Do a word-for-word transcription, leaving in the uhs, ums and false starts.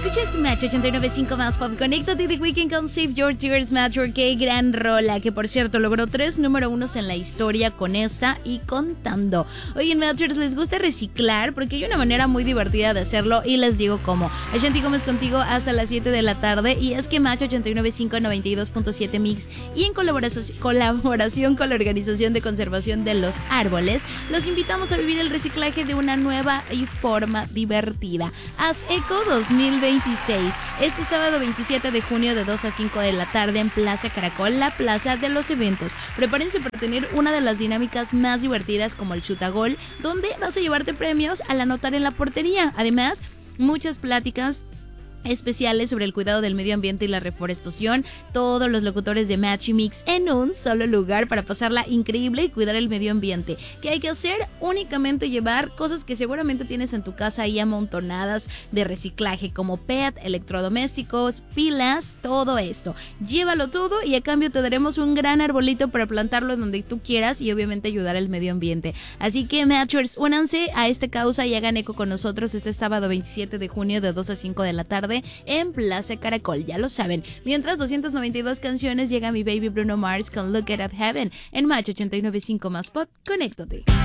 Escuchas Match ochenta y nueve punto cinco más Pop. Conéctate The Weeknd con Save Your Tears, Match. Qué gran rola, que por cierto logró tres número unos en la historia con esta y contando. Oye, en Matchers les gusta reciclar porque hay una manera muy divertida de hacerlo y les digo cómo. Ashanti Gómez contigo hasta las siete de la tarde y es que Match ochenta y nueve punto cinco, noventa y dos punto siete Mix y en colaboración, colaboración con la Organización de Conservación de los Árboles los invitamos a vivir el reciclaje de una nueva y forma divertida. Haz Eco dos mil veintiséis, este sábado veintisiete de junio de dos a cinco de la tarde en Plaza Caracol, la plaza de los eventos. Prepárense para tener una de las dinámicas más divertidas como el chutagol, donde vas a llevarte premios al anotar en la portería. Además, muchas pláticas especiales sobre el cuidado del medio ambiente y la reforestación, todos los locutores de Match y Mix en un solo lugar para pasarla increíble y cuidar el medio ambiente. ¿Qué hay que hacer? Únicamente llevar cosas que seguramente tienes en tu casa ahí amontonadas de reciclaje, como P E T, electrodomésticos, pilas, todo esto. Llévalo todo y a cambio te daremos un gran arbolito para plantarlo donde tú quieras y obviamente ayudar al medio ambiente. Así que Matchers, únanse a esta causa y hagan eco con nosotros este sábado veintisiete de junio de dos a cinco de la tarde en Plaza Caracol, ya lo saben. Mientras doscientas noventa y dos canciones llega mi baby Bruno Mars con Look It Up Heaven en Match ochenta y nueve punto cinco más Pop. Conéctate.